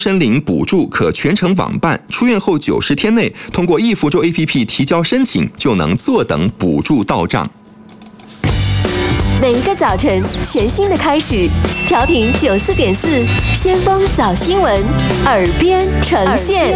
申领补助可全程网办，出院后90天内通过易福州 APP 提交申请，就能坐等补助到账。 每一个早晨，全新的开始。调频94.4，先锋早新闻，耳边呈现。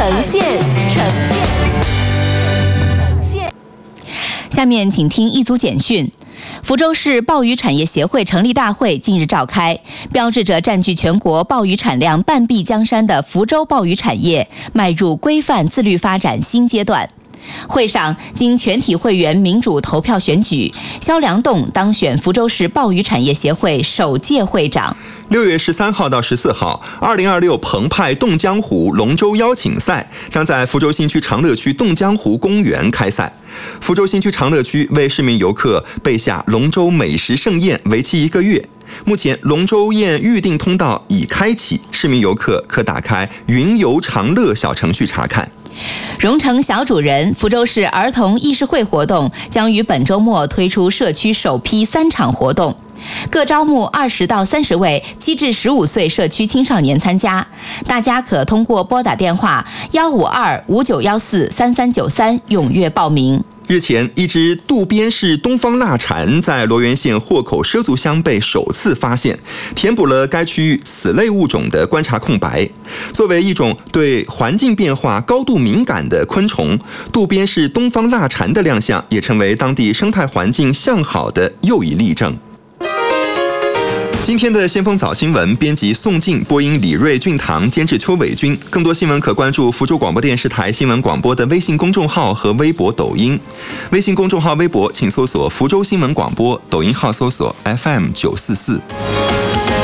下面请听一组简讯。福州市鲍鱼产业协会成立大会近日召开，标志着占据全国鲍鱼产量半壁江山的福州鲍鱼产业迈入规范自律发展新阶段。会上经全体会员民主投票选举，肖良栋当选福州市鲍鱼产业协会首届会长。 6月13号到14号，2026澎湃动江湖龙舟邀请赛将在福州新区长乐区动江湖公园开赛。福州新区长乐区为市民游客备下龙舟美食盛宴，为期1个月。目前龙舟宴预订通道已开启，市民游客可打开云游长乐小程序查看。 蓉城小主人福州市儿童议事会活动将于本周末推出社区首批3场活动，各招募20到30位7至15岁社区青少年参加，大家可通过拨打电话152-5914-3393踊跃报名。 日前，一只渡边氏东方腊蝉在罗源县霍口畲族乡被首次发现，填补了该区域此类物种的观察空白。作为一种对环境变化高度敏感的昆虫，渡边氏东方腊蝉的亮相也成为当地生态环境向好的又一例证。今天的先锋早新闻，编辑宋静，播音李瑞、俊堂，监制邱伟军。更多新闻可关注福州广播电视台新闻广播的微信公众号和微博、抖音。微信公众号、微博请搜索福州新闻广播，抖音号搜索 FM944。